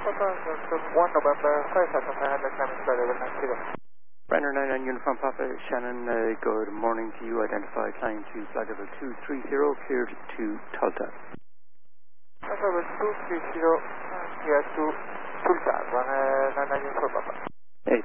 1 November 5,900 climbing square level 90. Brenner 99 Uniform Papa Shannon, good morning to you. Identify climb to flight level 230, cleared to Tulta. Flight level 230, cleared to Tulta, 99 Uniform Papa.